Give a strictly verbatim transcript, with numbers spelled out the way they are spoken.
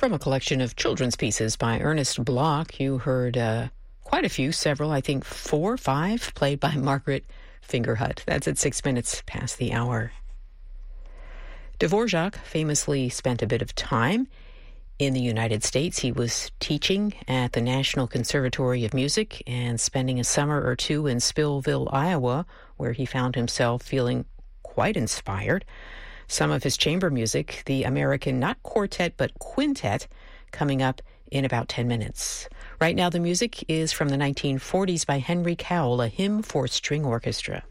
From a collection of children's pieces by Ernest Bloch, you heard uh, quite a few, several, I think four, five, played by Margaret Fingerhut. That's at six minutes past the hour. Dvorak famously spent a bit of time in the United States. He was teaching at the National Conservatory of Music and spending a summer or two in Spillville, Iowa, where he found himself feeling quite inspired. Some of his chamber music, the American, not quartet, but quintet, coming up in about ten minutes. Right now, the music is from the nineteen forties by Henry Cowell, a hymn for string orchestra.